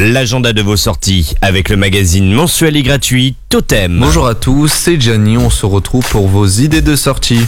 L'agenda de vos sorties avec le magazine mensuel et gratuit Totem. Bonjour à tous, c'est Gianni, on se retrouve pour vos idées de sortie.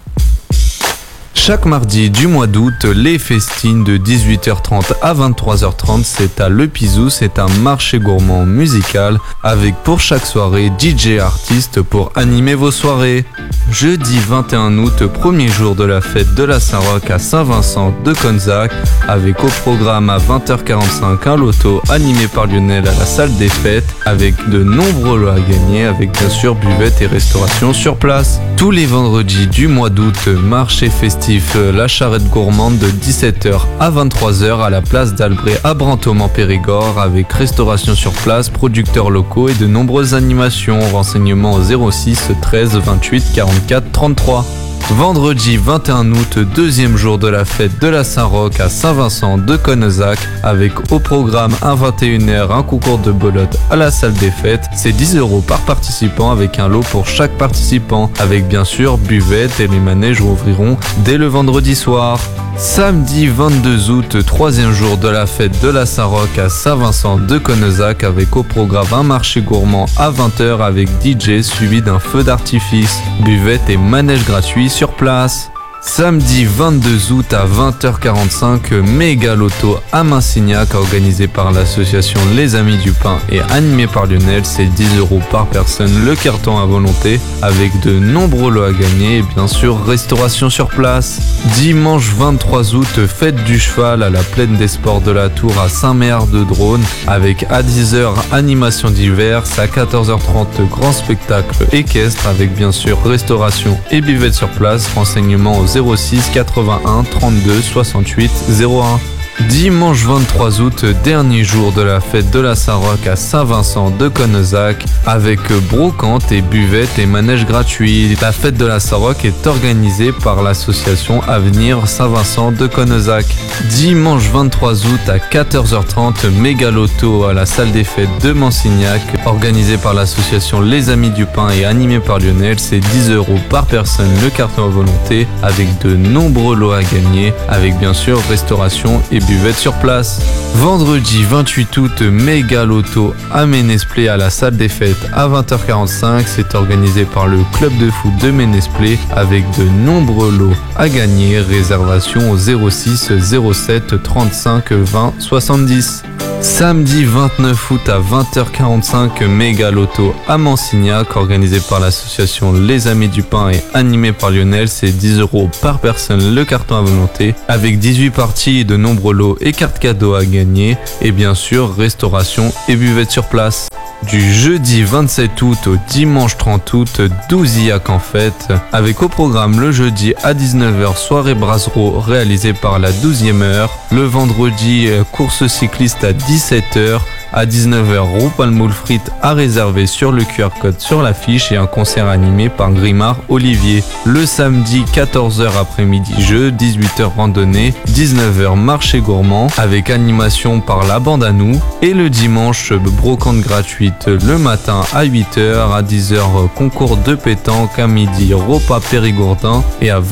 Chaque mardi du mois d'août, les festines de 18h30 à 23h30, c'est à Le Pizou, c'est un marché gourmand musical avec pour chaque soirée DJ artistes pour animer vos soirées. Jeudi 21 août, premier jour de la fête de la Saint-Roch à Saint-Vincent de Conzac, avec au programme à 20h45 un loto animé par Lionel à la salle des fêtes, avec de nombreux lots à gagner, avec bien sûr buvette et restauration sur place. Tous les vendredis du mois d'août, marché festif La Charrette Gourmande de 17h à 23h à la place d'Albret à Brantôme-en-Périgord, avec restauration sur place, producteurs locaux et de nombreuses animations. Renseignements au 06 13 28 44 33. Vendredi 21 août, deuxième jour de la fête de la Saint-Roch à Saint-Vincent de Connezac, avec au programme à 21h un concours de belote à la salle des fêtes. C'est 10 € par participant avec un lot pour chaque participant, avec bien sûr buvette, et les manèges ouvriront dès le vendredi soir. Samedi 22 août, troisième jour de la fête de la Saint-Roch à Saint-Vincent de Connezac, avec au programme un marché gourmand à 20h avec DJ suivi d'un feu d'artifice, buvette et manège gratuit sur place. Samedi 22 août à 20h45, méga loto à Massignac organisé par l'association Les Amis du Pain et animé par Lionel. C'est 10 € par personne, le carton à volonté, avec de nombreux lots à gagner et bien sûr restauration sur place. Dimanche 23 août, fête du cheval à la plaine des sports de la Tour à Saint-Méard-de-Drône, avec à 10h animation diverses, à 14h30 grand spectacle équestre avec bien sûr restauration et buvette sur place. Renseignements au 06 81 32 68 01. Dimanche 23 août, dernier jour de la fête de la Saint-Roch à Saint-Vincent de Connezac, avec brocante et buvette et manège gratuit. La fête de la Saint-Roch est organisée par l'association Avenir Saint-Vincent de Connezac. Dimanche 23 août à 14h30, méga loto à la salle des fêtes de Massignac, organisé par l'association Les Amis du Pain et animé par Lionel. C'est 10 € par personne, le carton à volonté, avec de nombreux lots à gagner, avec bien sûr restauration et buvette sur place. Vendredi 28 août, méga loto à Ménesplé à la salle des fêtes à 20h45. C'est organisé par le club de foot de Ménesplé avec de nombreux lots à gagner. Réservation au 06 07 35 20 70. Samedi 29 août à 20h45, méga loto à Massignac organisé par l'association Les Amis du Pain et animé par Lionel. C'est 10 € par personne, le carton à volonté, avec 18 parties et de nombreux lots et cartes cadeaux à gagner, et bien sûr restauration et buvette sur place. Du jeudi 27 août au dimanche 30 août, 12 IAC en fête, avec au programme le jeudi à 19h soirée Brassereau réalisée par la 12e heure, le vendredi course cycliste à 17h, à 19h, roue palmoule frites à réserver sur le QR code sur l'affiche et un concert animé par Grimard Olivier. Le samedi 14h après-midi jeu, 18h randonnée, 19h marché gourmand avec animation par la bande à nous, et le dimanche brocante gratuite le matin à 8h, à 10h concours de pétanque, à midi repas périgourdin et à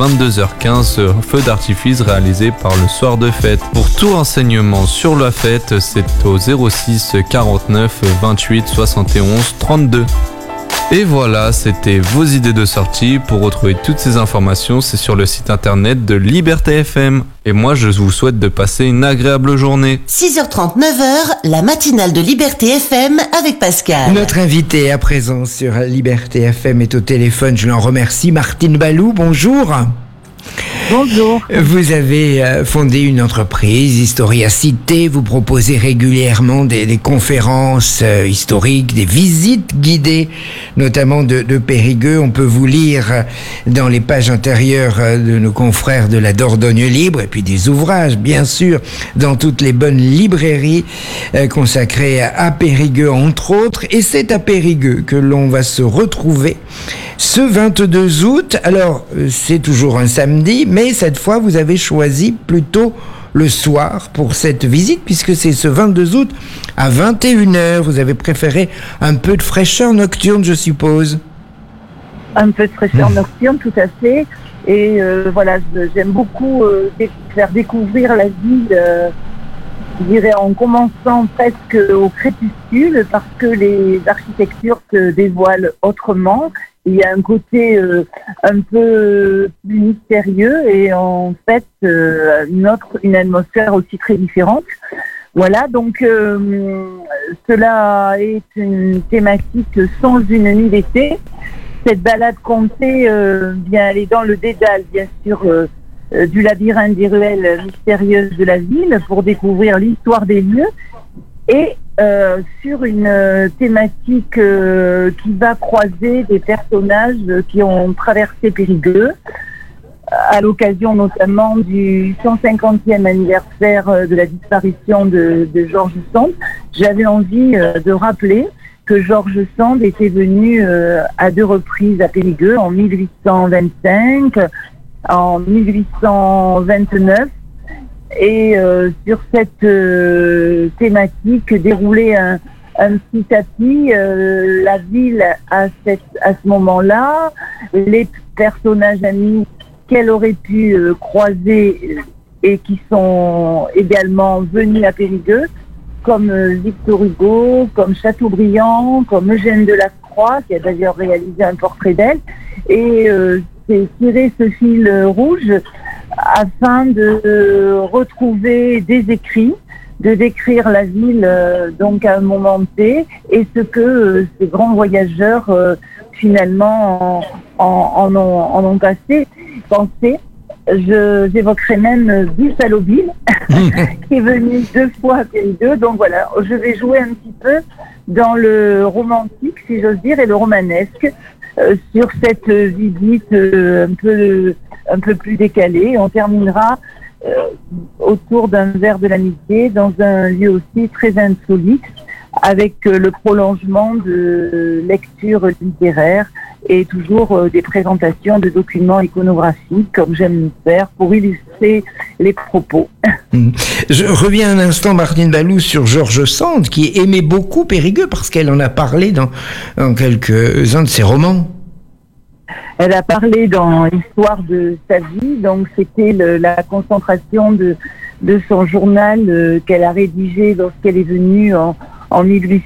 22h15 feu d'artifice réalisé par le soir de fête. Pour tout renseignement sur la fête, c'est au 06 49 28 71 32. Et voilà, c'était vos idées de sortie. Pour retrouver toutes ces informations, c'est sur le site internet de Liberté FM. Et moi, je vous souhaite de passer une agréable journée. 6h30, 9h, la matinale de Liberté FM avec Pascal. Notre invité à présent sur Liberté FM est au téléphone. Je l'en remercie. Martine Balou, bonjour. Bonjour. Vous avez fondé une entreprise, Historia Cité. Vous proposez régulièrement des conférences historiques, des visites guidées, notamment de Périgueux. On peut vous lire dans les pages intérieures de nos confrères de la Dordogne Libre, et puis des ouvrages, bien sûr, dans toutes les bonnes librairies consacrées à Périgueux, entre autres. Et c'est à Périgueux que l'on va se retrouver ce 22 août. Alors, c'est toujours un samedi, mais cette fois, vous avez choisi plutôt le soir pour cette visite, puisque c'est ce 22 août à 21h. Vous avez préféré un peu de fraîcheur nocturne, je suppose. Un peu de fraîcheur nocturne, tout à fait. Et voilà, j'aime beaucoup faire découvrir la ville je dirais en commençant presque au crépuscule, parce que les architectures se dévoilent autrement. Il y a un côté un peu plus mystérieux et en fait une atmosphère aussi très différente. Voilà, donc cela est une thématique sans une nuit d'été. Cette balade comptée vient aller dans le dédale, bien sûr, du labyrinthe des ruelles mystérieuses de la ville pour découvrir l'histoire des lieux et sur une thématique qui va croiser des personnages qui ont traversé Périgueux à l'occasion notamment du 150e anniversaire de la disparition de George Sand. J'avais envie de rappeler que George Sand était venu à 2 reprises à Périgueux, en 1825, en 1829, et sur cette thématique déroulait un petit tapis, la ville à ce moment-là, les personnages amis qu'elle aurait pu croiser et qui sont également venus à Périgueux, comme Victor Hugo, comme Chateaubriand, comme Eugène Delacroix, qui a d'ailleurs réalisé un portrait d'elle, et c'est tirer ce fil rouge afin de retrouver des écrits, de décrire la ville donc à un moment T, et ce que ces grands voyageurs finalement en ont pensé. J'évoquerai même Buffalo Bill, qui est venu 2 fois à Périgueux. Donc voilà, je vais jouer un petit peu dans le romantique, si j'ose dire, et le romanesque, sur cette visite un peu plus décalée. On terminera autour d'un verre de l'amitié dans un lieu aussi très insolite, avec le prolongement de lectures littéraires et toujours des présentations de documents iconographiques, comme j'aime faire, pour illustrer les propos. Je reviens un instant, Martine Balou, sur George Sand, qui aimait beaucoup Périgueux, parce qu'elle en a parlé dans quelques-uns de ses romans. Elle a parlé dans l'histoire de sa vie, donc c'était la concentration de son journal qu'elle a rédigé lorsqu'elle est venue en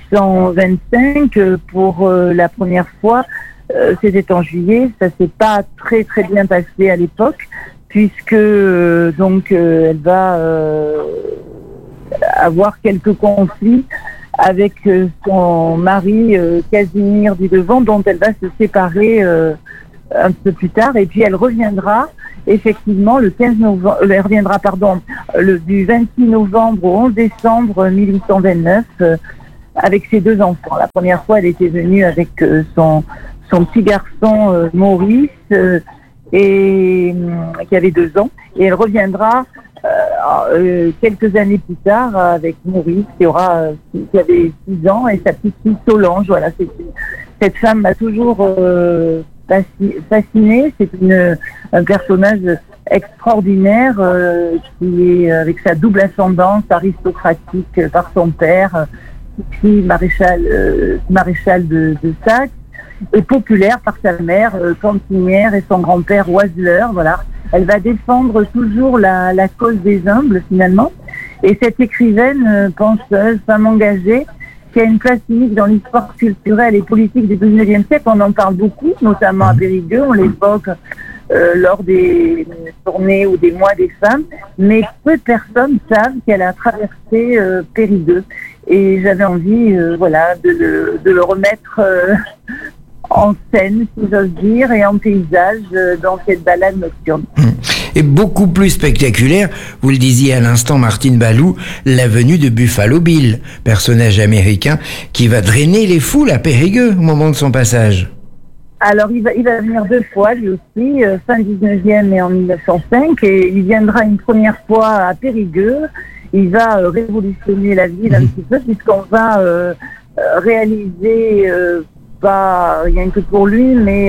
1825 pour la première fois. C'était en juillet, ça s'est pas très très bien passé à l'époque, puisque donc elle va avoir quelques conflits avec son mari Casimir du Devant, dont elle va se séparer un peu plus tard, et puis elle reviendra effectivement le 15 novembre, elle reviendra du 26 novembre au 11 décembre 1829 avec ses 2 enfants. La première fois, elle était venue avec son petit garçon Maurice et qui avait 2 ans, et elle reviendra quelques années plus tard avec Maurice qui avait 6 ans, et sa petite fille Solange. Voilà, cette femme m'a toujours fascinée. C'est un personnage extraordinaire qui est avec sa double ascendance aristocratique par son père, puis maréchal de Saxe, et populaire par sa mère, cantinière, et son grand-père oiseleur. Voilà. Elle va défendre toujours la cause des humbles, finalement. Et cette écrivaine, penseuse, femme engagée, qui a une place unique dans l'histoire culturelle et politique du XIXe siècle, on en parle beaucoup, notamment à Périgueux, on l'évoque lors des journées ou des mois des femmes, mais peu de personnes savent qu'elle a traversé Périgueux. Et j'avais envie de le remettre en scène, si j'ose dire, et en paysage dans cette balade nocturne. Et beaucoup plus spectaculaire, vous le disiez à l'instant, Martine Balou, la venue de Buffalo Bill, personnage américain qui va drainer les foules à Périgueux au moment de son passage. Alors il va venir 2 fois lui aussi, fin 19e et en 1905, et il viendra une première fois à Périgueux. Il va révolutionner la ville un petit peu, puisqu'on va réaliser pas rien que pour lui, mais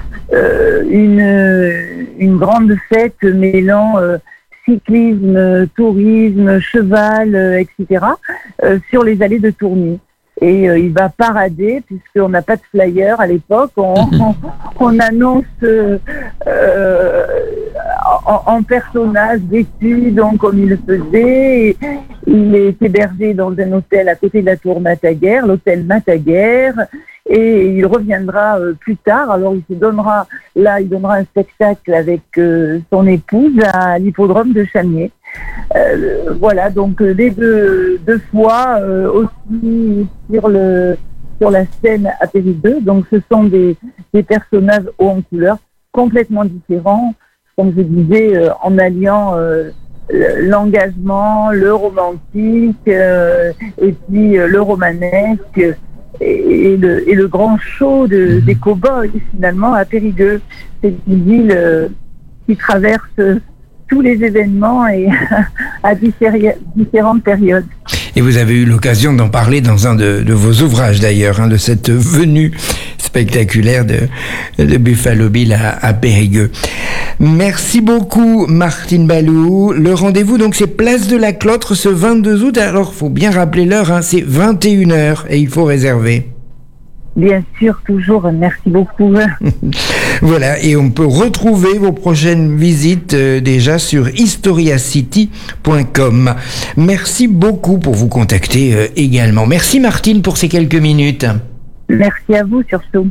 une grande fête mêlant cyclisme, tourisme, cheval, etc. Sur les allées de Tourny. Et il va parader, puisqu'on n'a pas de flyer à l'époque. On annonce en personnage vécu, donc comme il le faisait. Et il est hébergé dans un hôtel à côté de la tour Mataguer, l'hôtel Mataguer, et il reviendra plus tard. Alors il donnera un spectacle avec son épouse à l'hippodrome de Chamiers. Voilà, donc les deux fois aussi sur la scène à Périgueux. Donc ce sont des personnages hauts en couleur, complètement différents, comme je disais, en alliant l'engagement, le romantique, et puis le romanesque, et le grand show des cow-boys finalement à Périgueux. C'est une ville qui traverse tous les événements et à différentes périodes. Et vous avez eu l'occasion d'en parler dans un de vos ouvrages d'ailleurs, de cette venue spectaculaire de Buffalo Bill à Périgueux. Merci beaucoup Martine Balou. Le rendez-vous donc c'est place de la Clotre ce 22 août. Alors faut bien rappeler l'heure, c'est 21h et il faut réserver. Bien sûr, toujours, merci beaucoup. Voilà, et on peut retrouver vos prochaines visites déjà sur historiacity.com. Merci beaucoup pour vous contacter également. Merci Martine pour ces quelques minutes. Merci à vous surtout.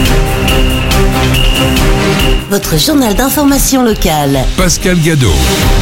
Votre journal d'information locale. Pascal Gadot.